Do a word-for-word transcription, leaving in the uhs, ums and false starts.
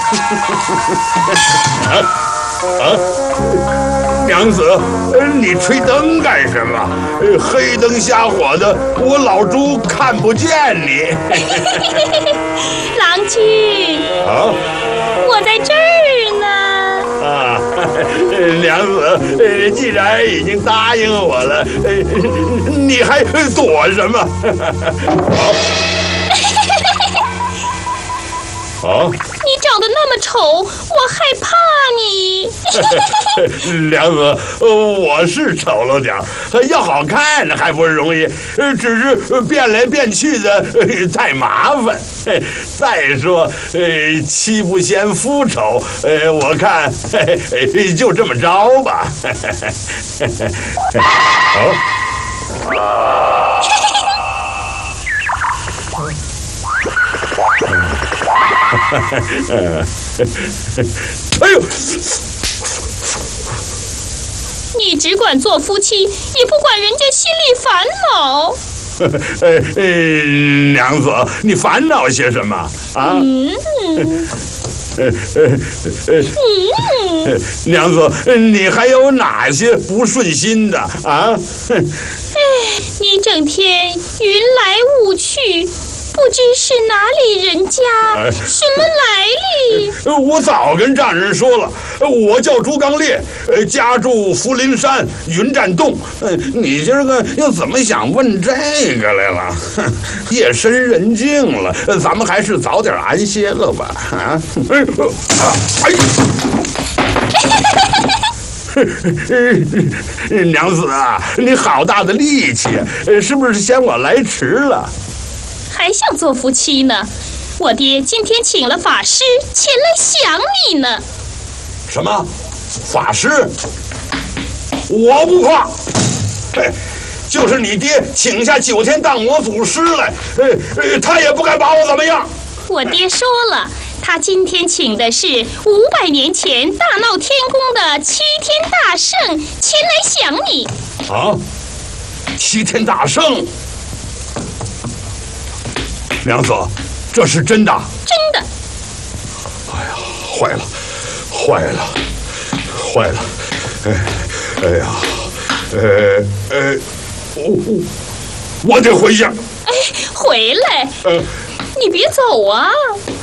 啊啊！娘子，你吹灯干什么？黑灯瞎火的，我老猪看不见你。 郎君， 啊， 我在这儿呢。 啊，娘子，既然已经答应我了，你还躲什么？啊！ 你长得那么丑，我害怕你。 娘子，我是丑了点儿，要好看还不容易，只是变来变去的太麻烦。再说，呃，妻不嫌夫丑，呃，我看就这么着吧。好。哎呦！ 你只管做夫妻，也不管人家心里烦恼。 呃呃，娘子，你烦恼些什么啊？ 嗯。 呃呃呃， 嗯， 娘子，你还有哪些不顺心的啊？ 哎，你整天云来雾去。不知是哪里人家，哎、什么来历？ 我早跟丈人说了，我叫朱刚烈，家住福陵山云栈洞。你今儿个又怎么想问这个来了？夜深人静了，咱们还是早点安歇了吧。啊！哎！娘子啊，你好大的力气，是不是嫌我来迟了？ 还想做夫妻呢？我爹今天请了法师前来想你呢。 什么？法师？我不怕。哎，就是你爹请下九天荡魔祖师来，呃，他也不敢把我怎么样。 我爹说了，他今天请的是五百年前大闹天宫的七天大圣前来想你。 啊？七天大圣？娘子，这是真的？ 真的。 哎呀，坏了，坏了，坏了！哎，哎呀，呃呃，我我我得回去。 哎，回来！ 呃， 你别走啊！